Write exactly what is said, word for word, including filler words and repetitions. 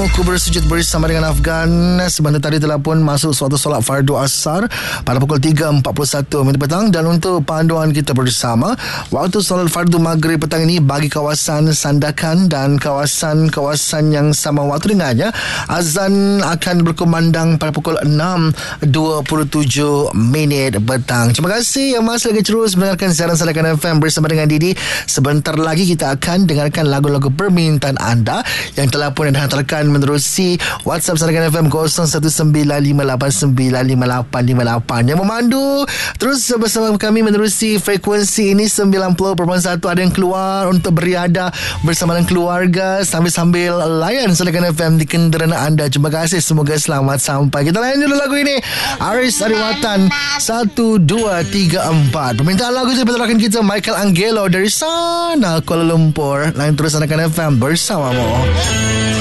Aku bersujud bersama dengan Afgan. Sebentar tadi telah pun masuk suatu solat fardu asar pada pukul tiga empat puluh satu minit petang. Dan untuk panduan kita bersama, waktu solat fardu maghrib petang ini bagi kawasan Sandakan dan kawasan-kawasan yang sama waktu dengannya, azan akan berkumandang pada pukul enam dua puluh tujuh minit petang. Terima kasih yang masih lagi terus mendengarkan siaran Sandakan F M bersama dengan Didi. Sebentar lagi kita akan dengarkan lagu-lagu permintaan anda yang telah pun dihantarkan menerusi WhatsApp Sandakan F M kosong satu sembilan lima lapan sembilan lima lapan lima lapan. Yang memandu terus bersama kami menerusi frekuensi ini sembilan puluh perpuluhan satu. Ada yang keluar untuk beriadah bersama dengan keluarga sambil-sambil layan Sandakan F M di kenderaan anda. Terima kasih, semoga selamat sampai. Kita layan dulu lagu ini, Aris Ariwatan, satu dua tiga empat. Permintaan lagu itu berterakan kita Michael Angelo dari sana Kuala Lumpur. Lain terus Sandakan F M bersamamu.